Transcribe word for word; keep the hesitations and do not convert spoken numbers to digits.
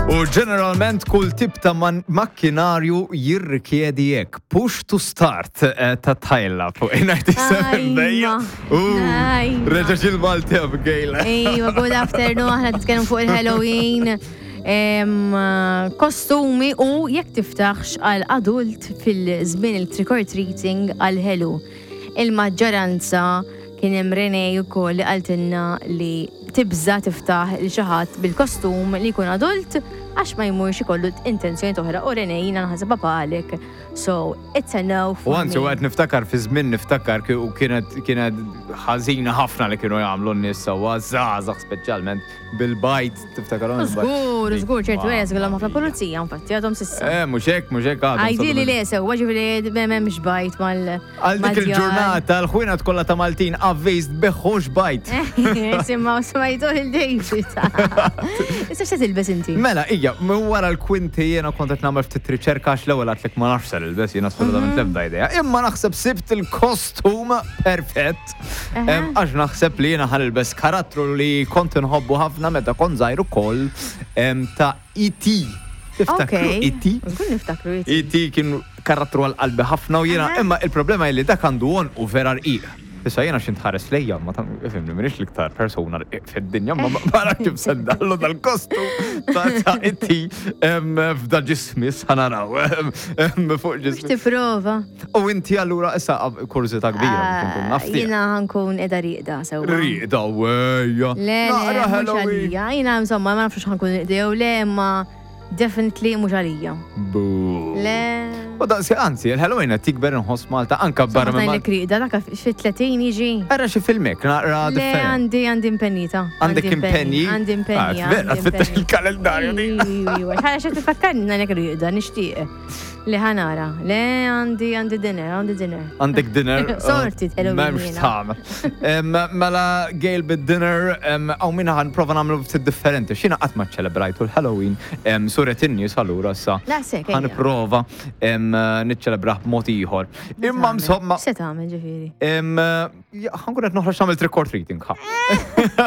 U ġeneralment kull tip ta' makkinarju jirrikjedi jekk. Push to start ta' tajla fuq ninety-seven bejja. Reġa ġil-Malti Abigail. Ejwa, good afternoon, aħna titkellmu fuq il-Halloween. Kostumi u jekk tiftaħx għal adult fil-żmien il-trick or treating għal Hellu. Il-maġġoranza kien hemm Renej ukoll li qaltilna li tibża tiftaħ li xi ħadd bil-kostum li jkun adult għax ma jmurx ikollu intenzjoni toħra u Renej jiena naħseb għalek. So, it's a no for me. Once u għed niftakar fi żmien niftakar u kienet kienet ħażina ħafna li kienu jagħmlu n-nies sewwa żgħażagħ speċjalment bil-bajt tiftakarhom. Żgur, żgur ċertu għes għallhom ħafna pulizija infatti għadhom s'issa. Eh, mhux hekk, mhux hekk għadhom. Għajdi li le sewwa ġifieri m'hemmx bajt mal. Għal dik il-ġurnata l-ħwienet kollha ta' Maltin avvejst beħħux bajt. Simma smajtu il-David. Issa x'se tilbes inti? Mela, hija, wara l-kwinti jiena kont qed nagħmel ftit riċerka għax l-ewwel għadlek ma nafx sar il-bes jiena assolutament l-ebda idea. Imma naħseb sibt il-kostum perfett. Għax naħseb li jiena ħalbes karattru li kont inħobbu ħafna meta kont żgħir ukoll ta' E T. Tiftakru E T? Nkun niftakru E T. E T kien karattru għal-qalbi ħafna u jiena imma il-problema li dak għandu għon u vera rqiq. Issa jena xint ħares lejja, ma ta' ifimni, minix liktar persona fid-dinja, ma bara kif sendallu dal-kostu ta' itti f'da ġismis, ħanaraw, fuq ġismis. Mux tiprova. U inti allura, issa kurzita kbira, nafti. Jena ħankun edha riqda, sewa. Riqda, wejja. Le, le, mux għalija. Jena, insomma, ma nafx ħankun riqdew, le, ma definitely mux għalija. Buu. Le. U da, si anzi, il-Halloween tikber nħoss Malta, anka barra minn Malta. Kriqda, dak fit-tletin iġi. Era xi filmek, naqra differenti. Le, għandi, għandi impenita. Għandek impenji? Għandi impenji. Vera, fit il-kalendarju di. Ħana xe tifakkarni nek riqda, nixtieq. Li ħanara. Le, għandi, għandi dinner, għandi dinner. Għandek dinner? Sorti, Memx tam. Mela, Gail bid-dinner, għaw minna għan prova namlu ftit differenti. Xina għatma ċelebrajtu l-Halloween, suret in-nies allura sa. La, sekk. Għan prova niċċelebraħ b'mod ieħor. Imma insomma. Se tagħmel ġifieri? Ħankun qed noħroġ nagħmel trick or treating.